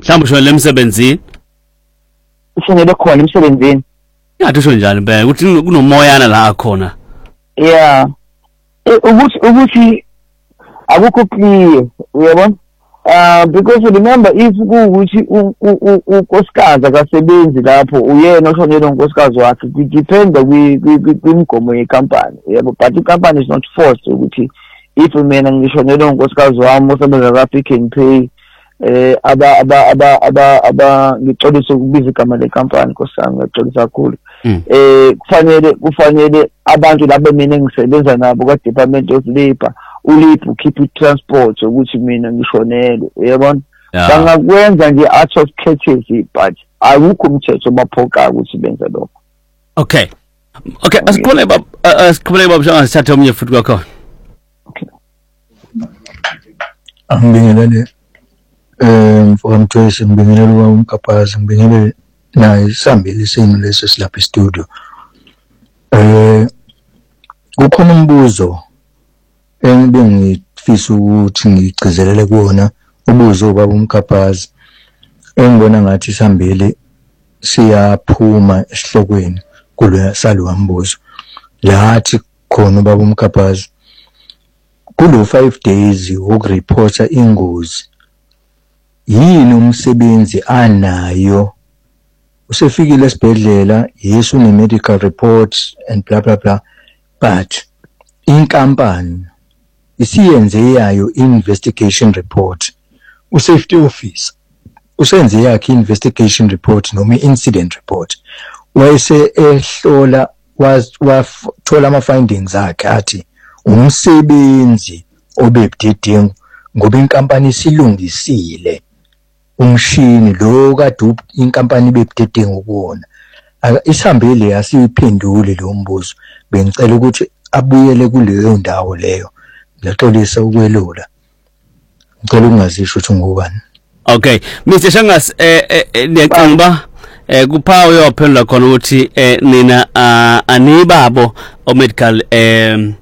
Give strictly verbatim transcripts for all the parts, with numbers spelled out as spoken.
mhlawumbe ushonele emsebenzini ushonele khona emsebenzini yathi usho njani bhe ukuthi kunomoyana la khona yeah ukuthi ukuthi akukho clear uyabona uh because remember if ukuthi unkosikazi akasebenzi lapho uyena oshonele unkosikazi wakhe dependa kwimgomo yecompany yabo but icompany is not forced ukuthi if mina ngishonele unkosikazi wami osebenza ka Pick n Pay eh aba aba aba aba aba ngixolisa ukubiza igama lecompany nkosami ngixolisa kakhulu eh kufanele kufanele abantu labo mina engisebenza nabo ka Department of Labour uliphu keep transport ukuthi mina ngishonele uyabona bangakwenza nje out of courtesy but akukho umthetho baphoqa ukuthi benze lokho. Okay okay asikhole baba asikhole baba shanga sithathe omnye futhi kwakho. Okay angibingelele eh mfowethu ngibingelele umkapazi ngibingelele naye sambili senu leso silapha e-studio eh kukhona umbuzo engibengifisa ukuthi ngigcizelele kuona ubuzo baba umkapazi engibona ngathi sambili siyaphuma esihlokweni kulwe salwa mbuzo lathi khona baba umkapazi kulo five days ukureporta ingozi yini umsebenzi anayo usefikile esibhedlela yesu ne medical report and blah blah blah but inkampani isiyenze yayo investigation report u-safety officer usenze yakhe investigation report noma incident report wayese ehlola wathola ama findings akhe athi umsebenzi obebudedengu ngoba inkampani isilungisile umshini lo kade inkampani bebudedengu kuona isihambile yasiphendule lo mbuzo bengicela ukuthi abuyele kuleyo ndawo leyo ngixolisa ukwelula ngicela ungazisho ukuthi ngubani. Okay Mister Shangas eh ngiyacanga eh kuphawu uyophendula khona ukuthi eh nina anibabo o medical eh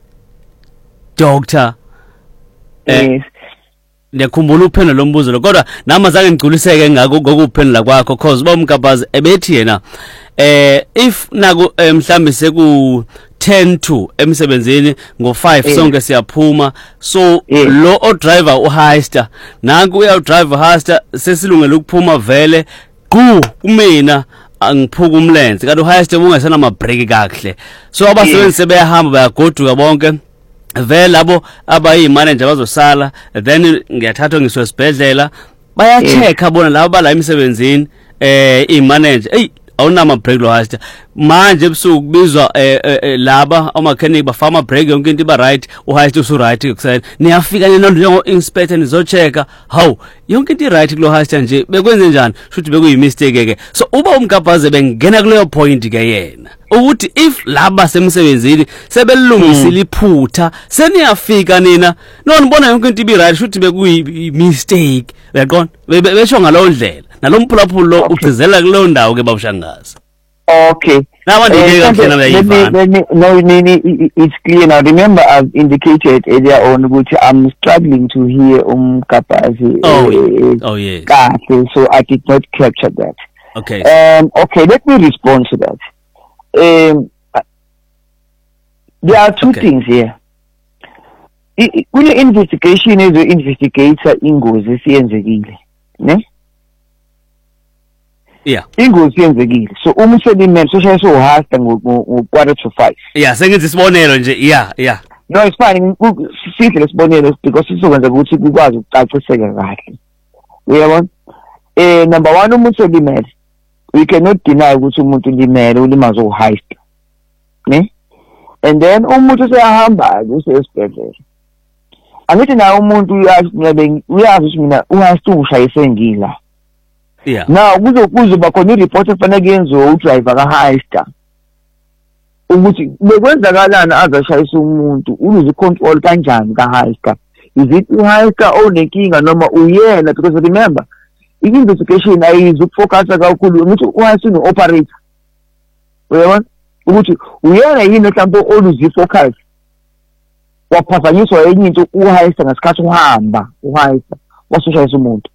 doctor eh ngiyakhumbula uphendula lo mbuzo lo kodwa nami azange ngigculiseke ngako ngokuphendula kwakho cause bomkabazi ebethi yena eh if naku mhlambe seku ten to emsebenzini ngo five sonke siyaphuma so lo o driver u Heister nanku uya driver Heister sesilungele ukuphuma vele qhu kumina angiphuka umlenze kanti u Heister ungasana ama break kahle so abasebenzi sebeyahamba bayagoduka bonke vele labo abayi manager bazosala then ngiyathathwa ngiswe esibhedlela bayachecka bona labo bala emsebenzini eh i manager hey awunama break lo Heister manje ebusuku kubizwa laba ama mechanic bafama break yonke into iba right u Heister usu right kusena niyafika nina njengo inspector nizochecka how yonke into right kulo Heister nje bekwenze njani shothi bekuyi mistake ke so uba umkapaze bengena kuleyo point ke yena ukuthi if laba semsebenzini sebelungisile iphutha seniyafika nina no nibona yonke into ibi right shothi bekuyi mistake uyaqona besho ngalo ndlela nalomphulaphula lo ugcizela kuleyo ndawo ke babushangaza. Okay. Now what did you say? Let me, let me, no, it's clear now. Remember, I've indicated earlier on which I'm struggling to hear um Kapazi. Oh, uh, oh yes. So I did not capture that. Okay. Um. Okay. Let me respond to that. Um. There are two okay. things here. When the investigation is the investigator ingozi siyenzekile, ne? Yeah. Ingozi yenzekile. So uma uselimele soshaya so hasta ngo quarter to five. Yeah, sengithi isibonelo nje. Yeah, yeah. No, it's fine. Sihle lesibonelo because sizokwenza ukuthi kukwazi ukucaciseka kahle. Uyabona? Eh number one umuntu olimele. We cannot deny ukuthi umuntu ulimele ulimaze u Heister. Ne? And then umuntu useyahamba usesibhedlela. Angithi na umuntu uyazi uyazi ukuthi mina uHeister ushayise ngila. Yeah. Now kuzo kuzoba khona ireport efanele kuyenziwe udriver ka Heister. Ukuthi bekwenzakalana azashayisa umuntu uluze control kanjani ka Heister. Is it u Heister onenkinga noma uyena because remember i-investigation ayizukufocus kakhulu ukuthi u Heister no operator. Uyabona? Ukuthi uyena yini mhlawumbe oluzi focus. Waphazanyiswa enye into u Heister ngasikhathi uhamba u Heister wasoshayisa umuntu.